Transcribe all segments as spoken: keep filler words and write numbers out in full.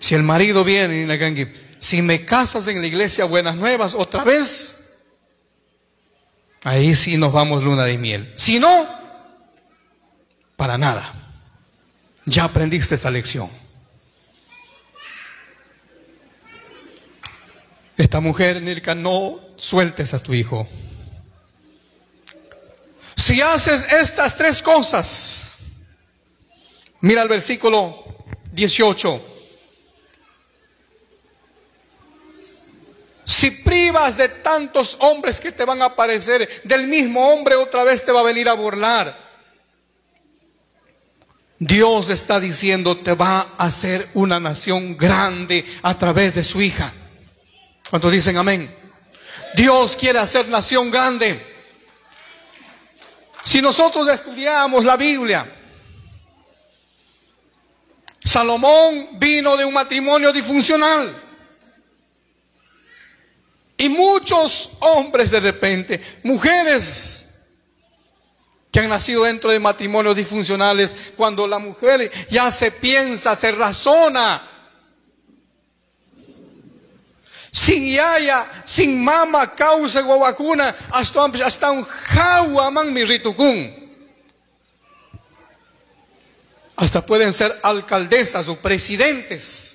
Si el marido viene y le dice, si me casas en la iglesia Buenas Nuevas otra vez, ahí sí nos vamos luna de miel. Si no, para nada. Ya aprendiste esta lección. Esta mujer, Nilka, no sueltes a tu hijo. Si haces estas tres cosas, mira el versículo dieciocho. Si privas de tantos hombres que te van a aparecer, del mismo hombre otra vez te va a venir a burlar. Dios está diciendo, te va a hacer una nación grande a través de su hija. ¿Cuántos dicen amén? Dios quiere hacer nación grande. Si nosotros estudiamos la Biblia, Salomón vino de un matrimonio disfuncional. Y muchos hombres de repente, mujeres que han nacido dentro de matrimonios disfuncionales, cuando la mujer ya se piensa, se razona, sin yaya, sin mama, causa guawacuna, hasta, hasta un jawaman mi ritukun. Hasta pueden ser alcaldesas o presidentes.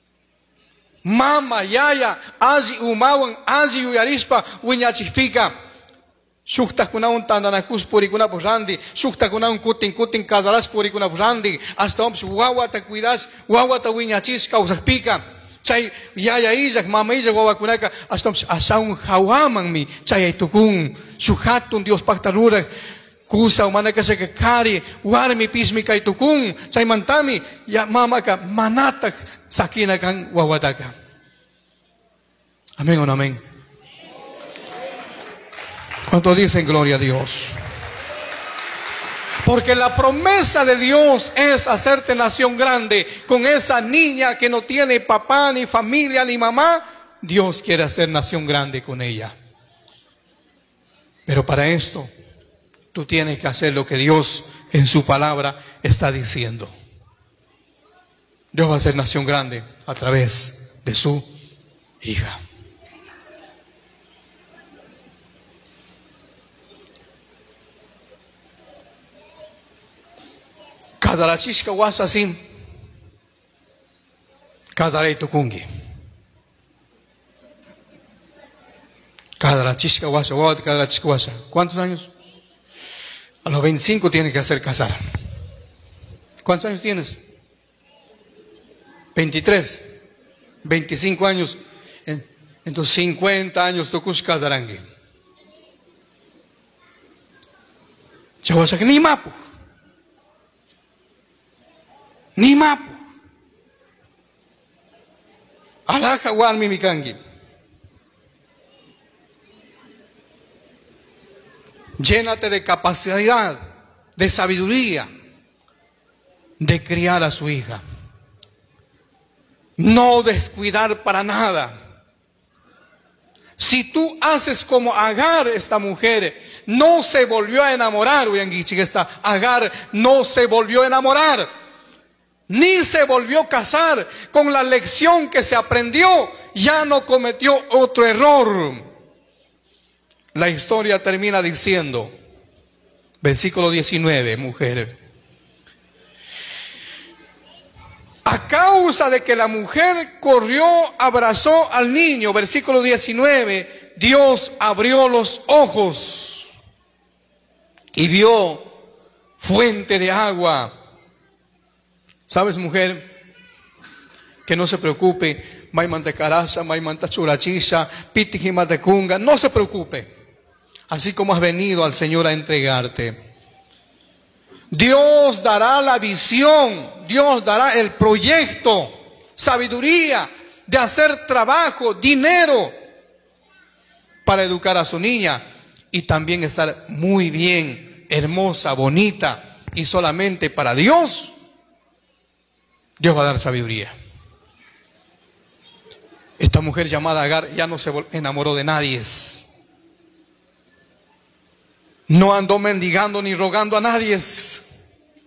Mama, yaya, aji umawan, aji uyarispa, wiñachifica. Shukta kuna un tandanakus purikuna burandi, shukta kuna un kutin kutin kadaras purikuna burandi, hasta un guagua te cuidas, guagua te wiñachis causapica. Chay yaya izak, mama izak, guagua kunaka, hasta un asa un hawaman mi, chay tukun, shuhatun Dios pactarura. Kusa umana ka sa kakari, warmi pismi kay tukung, say mantami, ya mama ka, manatak, sakina kang wawataka. Amén o no amén. ¿Cuántos dicen gloria a Dios? Porque la promesa de Dios es hacerte nación grande. Con esa niña que no tiene papá, ni familia, ni mamá, Dios quiere hacer nación grande con ella. Pero para esto, tú tienes que hacer lo que Dios en su palabra está diciendo. Dios va a hacer nación grande a través de su hija. Kadarachishka wasasim Kadarei tukungi. Kadarachishka wasa, kadarachishka wasa. ¿Cuántos años? A los veinticinco tienes que hacer casar. ¿Cuántos años tienes? veintitrés. veinticinco años. En, en tus cincuenta años tokus casarangui. Chawasak ni mapu. Ni mapu. Alaka warmi mikangi. Llénate de capacidad, de sabiduría, de criar a su hija. No descuidar para nada. Si tú haces como Agar, esta mujer, no se volvió a enamorar, Agar no se volvió a enamorar, ni se volvió a casar. Con la lección que se aprendió, ya no cometió otro error. La historia termina diciendo, versículo diecinueve, mujer. A causa de que la mujer corrió, abrazó al niño, versículo diecinueve, Dios abrió los ojos y vio fuente de agua. ¿Sabes, mujer? Que no se preocupe, maimanta carasa, maimanta churachiza, pitijimantecunga, no se preocupe. Así como has venido al Señor a entregarte, Dios dará la visión, Dios dará el proyecto, sabiduría de hacer trabajo, dinero para educar a su niña y también estar muy bien, hermosa, bonita, y solamente para Dios, Dios va a dar sabiduría. Esta mujer llamada Agar ya no se enamoró de nadie. No andó mendigando ni rogando a nadie.